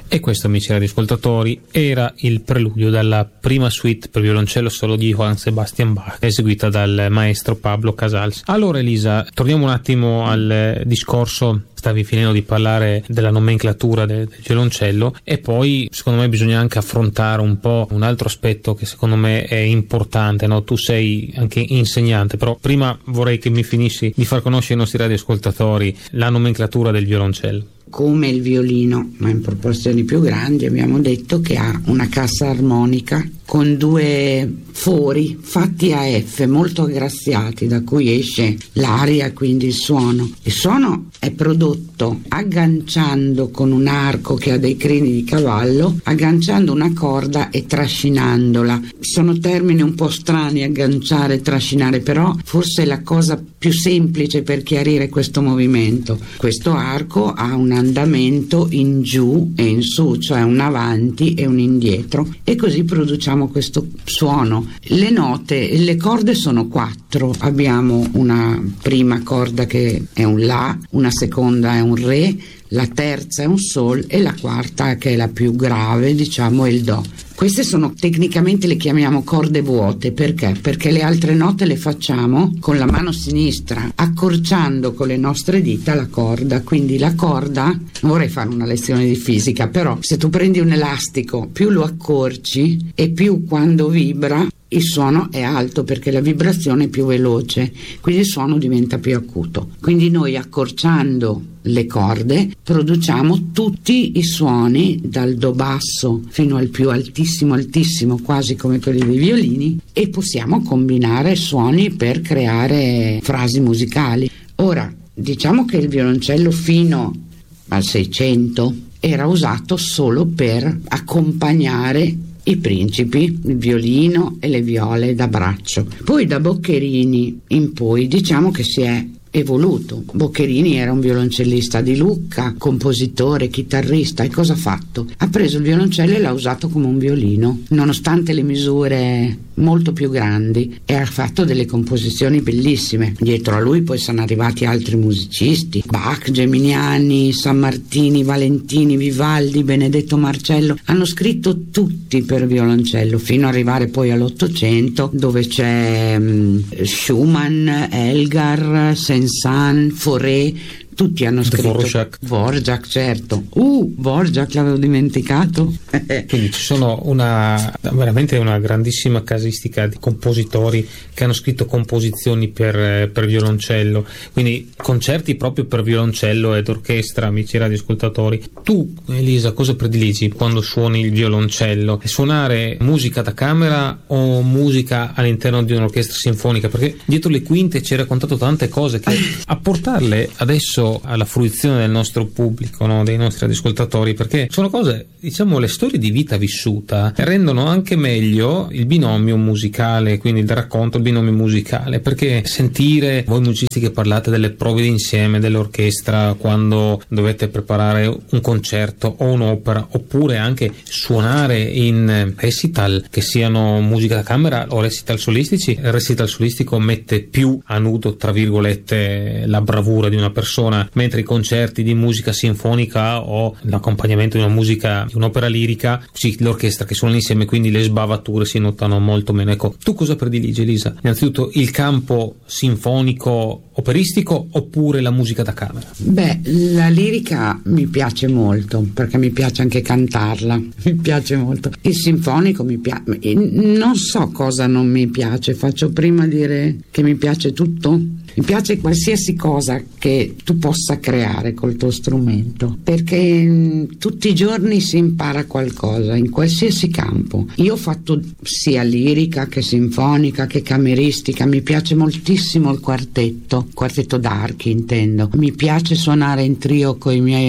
E questo, amici radioascoltatori, era il preludio dalla prima suite per violoncello solo di Johann Sebastian Bach, eseguita dal maestro Pablo Casals. Allora Elisa, torniamo un attimo al discorso. Stavi finendo di parlare della nomenclatura del violoncello, e poi secondo me bisogna anche affrontare un po' un altro aspetto che secondo me è importante, no? Tu sei anche insegnante, però prima vorrei che mi finissi di far conoscere ai nostri radioascoltatori la nomenclatura del violoncello. Come il violino, ma in proporzioni più grandi, abbiamo detto che ha una cassa armonica con due fori fatti a F molto aggraziati, da cui esce l'aria, quindi il suono. Il suono è prodotto agganciando con un arco che ha dei crini di cavallo, agganciando una corda e trascinandola. Sono termini un po' strani, agganciare e trascinare, però forse è la cosa più semplice per chiarire questo movimento. Questo arco ha un andamento in giù e in su, cioè un avanti e un indietro, e così produciamo questo suono. Le note, le corde sono 4. Abbiamo una prima corda che è un La, una seconda è un Re, la terza è un Sol e la quarta, che è la più grave, diciamo, è il Do. Queste sono, tecnicamente le chiamiamo corde vuote. Perché? Perché le altre note le facciamo con la mano sinistra, accorciando con le nostre dita la corda. Quindi la corda, non vorrei fare una lezione di fisica, però se tu prendi un elastico, più lo accorci e più quando vibra il suono è alto, perché la vibrazione è più veloce, quindi il suono diventa più acuto. Quindi noi, accorciando le corde, produciamo tutti i suoni, dal do basso fino al più altissimo altissimo, quasi come quelli dei violini, e possiamo combinare suoni per creare frasi musicali. Ora, diciamo che il violoncello fino al 600 era usato solo per accompagnare i principi, il violino e le viole da braccio. Poi da Boccherini in poi diciamo che si è evoluto. Boccherini era un violoncellista di Lucca, compositore, chitarrista, e cosa ha fatto? Ha preso il violoncello e l'ha usato come un violino, nonostante le misure molto più grandi, e ha fatto delle composizioni bellissime. Dietro a lui poi sono arrivati altri musicisti: Bach, Geminiani, Sammartini, Valentini, Vivaldi, Benedetto Marcello. Hanno scritto tutti per violoncello, fino ad arrivare poi all'Ottocento, dove c'è Schumann, Elgar, Saint-Saëns, Fauré. Tutti hanno scritto. Dvorak, certo. Dvorak l'avevo dimenticato. Quindi ci sono veramente una grandissima casistica di compositori che hanno scritto composizioni per violoncello, quindi concerti proprio per violoncello ed orchestra. Amici radioascoltatori, tu Elisa cosa prediligi quando suoni il violoncello? Suonare musica da camera o musica all'interno di un'orchestra sinfonica? Perché dietro le quinte ci hai raccontato tante cose che a portarle adesso alla fruizione del nostro pubblico, no? Dei nostri ascoltatori, perché sono cose, diciamo, le storie di vita vissuta rendono anche meglio il binomio musicale, quindi il racconto, il binomio musicale, perché sentire voi musicisti che parlate delle prove d'insieme dell'orchestra quando dovete preparare un concerto o un'opera, oppure anche suonare in recital, che siano musica da camera o recital solistici. Il recital solistico mette più a nudo, tra virgolette, la bravura di una persona, mentre i concerti di musica sinfonica o l'accompagnamento di una musica, di un'opera lirica, sì, l'orchestra che suona insieme, quindi le sbavature si notano molto meno. Ecco, tu cosa prediligi, Elisa? Innanzitutto il campo sinfonico operistico oppure la musica da camera? Beh, la lirica mi piace molto, perché mi piace anche cantarla, mi piace molto. Il sinfonico mi piace, non so cosa non mi piace, faccio prima dire che mi piace tutto. Mi piace qualsiasi cosa che tu possa creare col tuo strumento, perché tutti i giorni si impara qualcosa in qualsiasi campo. Io ho fatto sia lirica che sinfonica che cameristica. Mi piace moltissimo il quartetto d'archi intendo. Mi piace suonare in trio con i miei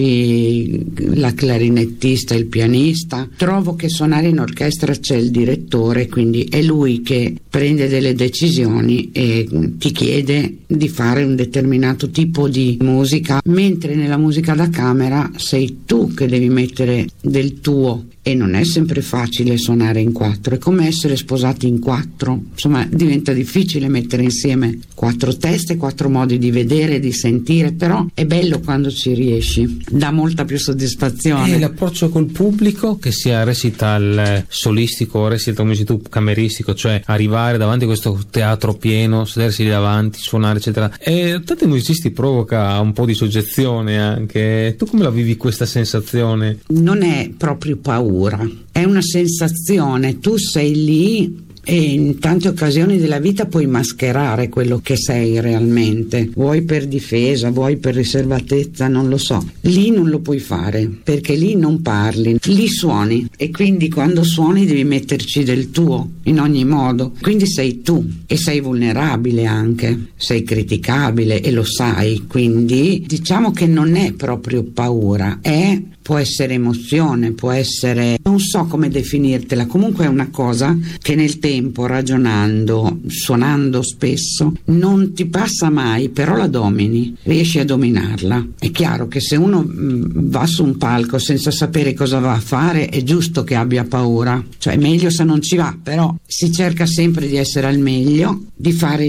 amici, la clarinettista e il pianista. Trovo che suonare in orchestra c'è il direttore, quindi è lui che prende delle decisioni e ti chiede di fare un determinato tipo di musica, mentre nella musica da camera sei tu che devi mettere del tuo e non è sempre facile suonare in 4, è come essere sposati in 4, insomma diventa difficile mettere insieme 4 teste, 4 modi di vedere e di sentire, però è bello quando ci riesci, dà molta più soddisfazione. E l'approccio col pubblico, che sia recital solistico o recital, come dici tu, cameristico, cioè arrivare davanti a questo teatro pieno, sedersi lì davanti, suonare eccetera, e a tanti musicisti provoca un po' di soggezione anche. Tu come la vivi questa sensazione? Non è proprio paura, è una sensazione, tu sei lì e in tante occasioni della vita puoi mascherare quello che sei realmente, vuoi per difesa, vuoi per riservatezza, non lo so. Lì non lo puoi fare, perché lì non parli, lì suoni, e quindi quando suoni devi metterci del tuo in ogni modo, quindi sei tu e sei vulnerabile anche, sei criticabile e lo sai, quindi diciamo che non è proprio paura, può essere emozione, può essere, non so come definirtela, comunque è una cosa che nel tempo, ragionando, suonando spesso, non ti passa mai, però la domini, riesci a dominarla. È chiaro che se uno va su un palco senza sapere cosa va a fare, è giusto che abbia paura, cioè è meglio se non ci va, però si cerca sempre di essere al meglio, di fare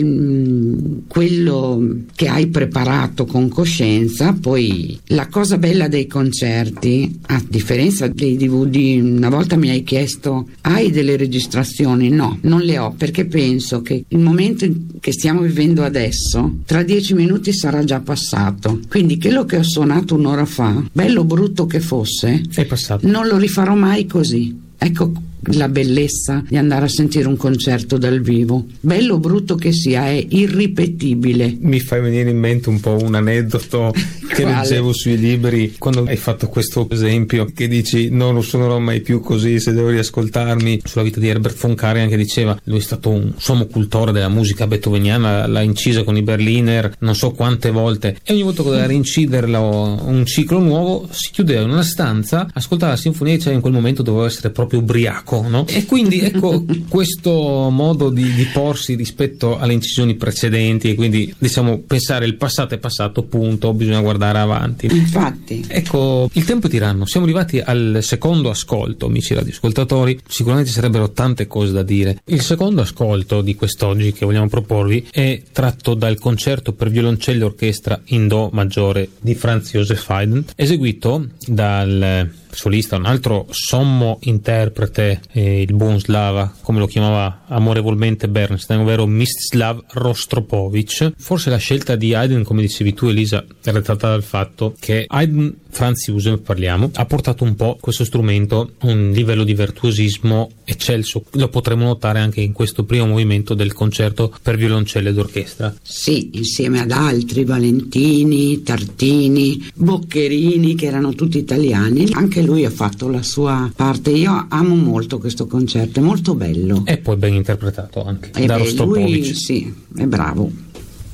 quello che hai preparato con coscienza. Poi la cosa bella dei concerti, a differenza dei DVD, una volta mi hai chiesto: hai delle registrazioni? No, non le ho, perché penso che il momento che stiamo vivendo adesso tra 10 minuti sarà già passato, quindi quello che ho suonato un'ora fa, bello o brutto che fosse, è passato, non lo rifarò mai così. Ecco la bellezza di andare a sentire un concerto dal vivo, bello o brutto che sia, è irripetibile. Mi fai venire in mente un po' un aneddoto che leggevo sui libri, quando hai fatto questo esempio che dici non lo suonerò mai più così se devo riascoltarmi, sulla vita di Herbert von Karajan, che diceva lui è stato un sommo cultore della musica beethoveniana, l'ha incisa con i Berliner non so quante volte, e ogni volta che doveva rinciderla un ciclo nuovo si chiudeva in una stanza, ascoltava la sinfonia, cioè in quel momento doveva essere proprio ubriaco, no? E quindi ecco questo modo di porsi rispetto alle incisioni precedenti, e quindi diciamo pensare il passato è passato, punto, bisogna guardare avanti. Infatti, ecco, il tempo è tiranno, siamo arrivati al secondo ascolto, amici radioascoltatori, sicuramente ci sarebbero tante cose da dire. Il secondo ascolto di quest'oggi che vogliamo proporvi è tratto dal concerto per violoncello e orchestra in do maggiore di Franz Joseph Haydn, eseguito dal solista, un altro sommo interprete, il buon Slava, come lo chiamava amorevolmente Bernstein, ovvero Mstislav Rostropovich. Forse la scelta di Haydn, come dicevi tu Elisa, è dettata dal fatto che Haydn, Franz Joseph parliamo, ha portato un po' questo strumento a un livello di virtuosismo eccelso. Lo potremo notare anche in questo primo movimento del concerto per violoncello ed orchestra. Sì, insieme ad altri, Valentini, Tartini, Boccherini, che erano tutti italiani. Anche lui ha fatto la sua parte. Io amo molto questo concerto, è molto bello. E poi ben interpretato anche da Rostropovich. Lui sì, è bravo.